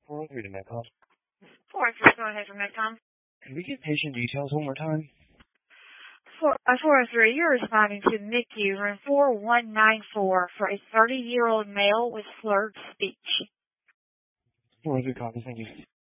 403 to Medcom. 403, go ahead for Medcom. Can we get patient details one more time? 403, you're responding to NICU, room 4194, for a 30-year-old male with slurred speech. 403 copy, thank you.